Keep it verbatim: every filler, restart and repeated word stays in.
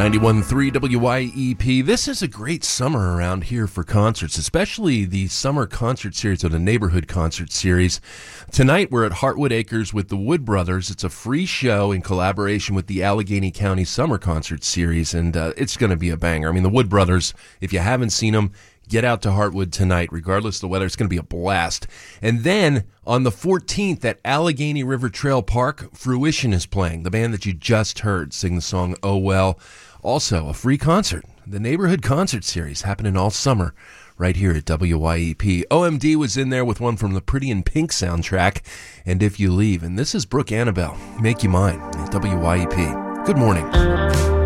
ninety-one point three W Y E P. This is a great summer around here for concerts, especially the summer concert series or the neighborhood concert series. Tonight we're at Heartwood Acres with the Wood Brothers. It's a free show in collaboration with the Allegheny County Summer Concert Series, and uh, it's going to be a banger. I mean, the Wood Brothers, if you haven't seen them, get out to Heartwood tonight, regardless of the weather. It's going to be a blast. And then on the fourteenth at Allegheny River Trail Park, Fruition is playing, the band that you just heard sing the song Oh Well. Also, a free concert, the Neighborhood Concert Series, happening all summer right here at W Y E P. O M D was in there with one from the Pretty in Pink soundtrack, And If You Leave. And this is Brooke Annabelle, Make You Mine, at W Y E P. Good morning.